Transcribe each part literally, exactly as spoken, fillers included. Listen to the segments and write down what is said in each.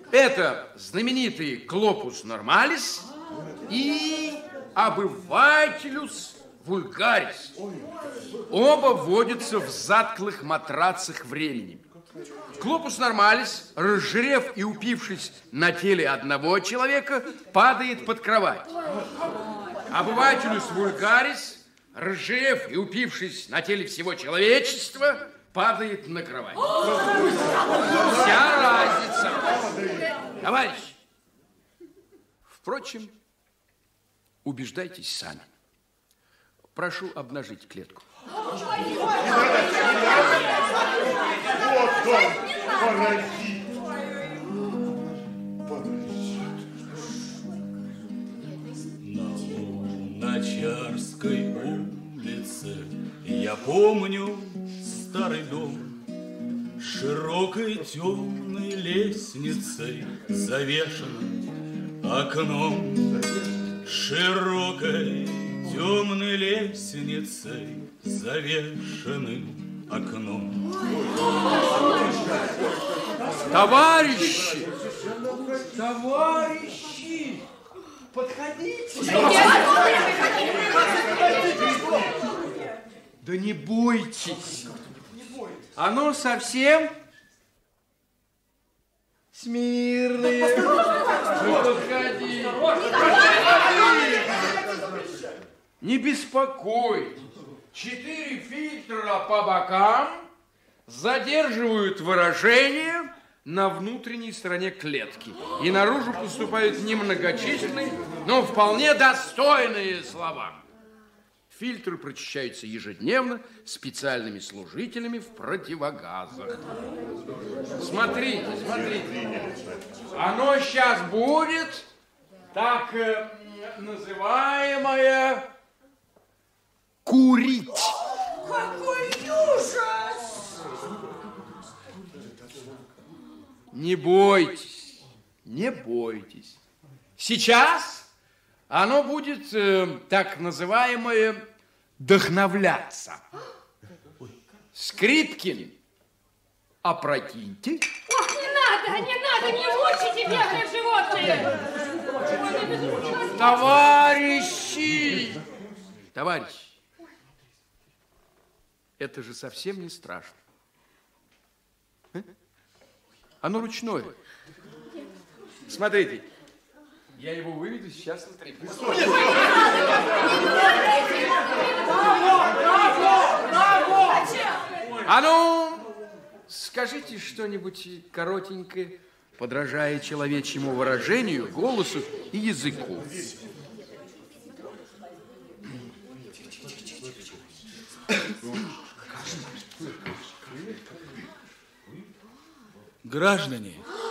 Это знаменитый Клопус Нормалис и Обывателюс Вульгарис. Оба водятся в затклых матрацах времени. Клопус Нормалис, разжирев и упившись на теле одного человека, падает под кровать. Обывателюс Вульгарис, разжирев и упившись на теле всего человечества, падает на кровать. Вся разница. Товарищ, впрочем, убеждайтесь сами. Прошу обнажить клетку. Вот он, паразит. На Луначарской улице я помню старый дом, широкой темной лестницей завешенным окном, широкой темной лестницей завешенным окном. Товарищи! Товарищи! Подходите! Да не бойтесь! Оно совсем смирное. Подходи! Не беспокойтесь. Четыре фильтра по бокам задерживают выражение на внутренней стороне клетки. И наружу поступают немногочисленные, но вполне достойные слова. Фильтры прочищаются ежедневно специальными служителями в противогазах. Смотрите, смотрите. Оно сейчас будет так э, называемое курить. Какой ужас! Не бойтесь, не бойтесь. Сейчас оно будет э, так называемое вдохновляться. Скрипкин, опрокиньте. Ох, не надо, не надо, не мучите бедных животных. Товарищи! Товарищи! Это же совсем не страшно. А? Оно ручное. Смотрите, я его выведу сейчас на трибуну. А ну, скажите что-нибудь коротенькое, подражая человечьему выражению, голосу и языку. Граждане,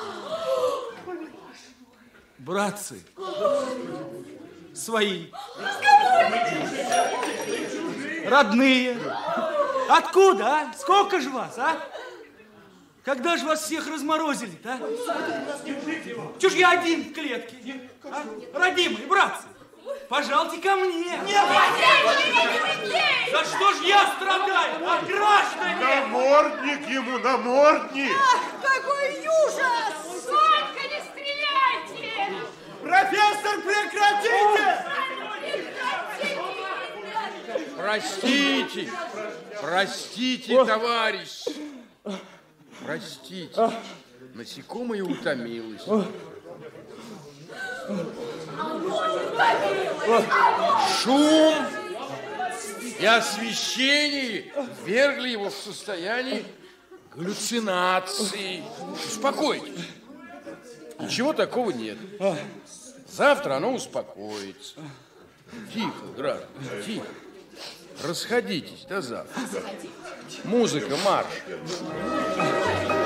братцы, свои, родные, откуда, а? Сколько же вас, а? Когда же вас всех разморозили-то, а? Чего ж я один в клетке? А? Родимые, братцы, пожалуйте ко мне. Нет, да что ж я страдаю, а граждане? Намордник ему, намордник. Ах, какой ужас! Только не стреляйте! Профессор, прекратите! Простите, простите, товарищ. Простите. Насекомое утомилось. Шум и освещение ввергли его в состояние галлюцинации. Успокойтесь. Ничего такого нет. Завтра оно успокоится. Тихо, граждане, тихо. Расходитесь до завтра. Музыка, марш.